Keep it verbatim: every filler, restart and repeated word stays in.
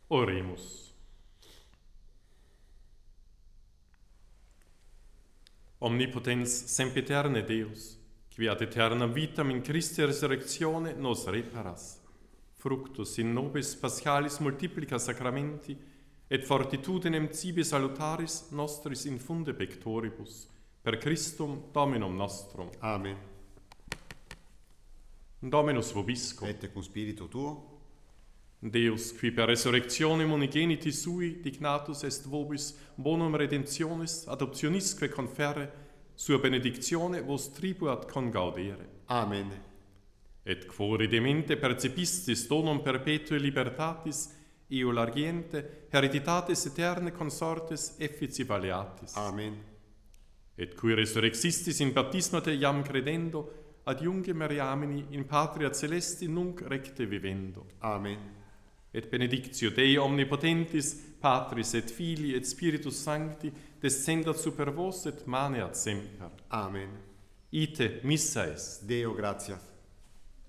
Oremus. Omnipotens sempiterne Deus, qui ad aeternam vitam in Christi resurrectione nos reparas, fructus in nobis paschalis multiplica sacramenti, et fortitudinem cibi salutaris nostris infunde pectoribus, per Christum Dominum nostrum. Amen. Dominus vobiscum. Et cum spiritu tuo, Deus, qui per resurrectionem unigeniti sui dignatus est vobis bonum redemptionis adoptionisque conferre, sua benedictione vos tribuat congaudere. Amen. Et quo redemente percepistis donum perpetue libertatis, eo largiente hereditatis aeterne consortes effici valeatis. Amen. Et cui resurrexistis in baptismate iam credendo, adiunge meriamini in patria celesti nunc recte vivendo. Amen. Et benedictio Dei omnipotentis, Patris et Filii et Spiritus Sancti, descendat super vos et maneat semper. Amen. Ite missa est. Deo gratias.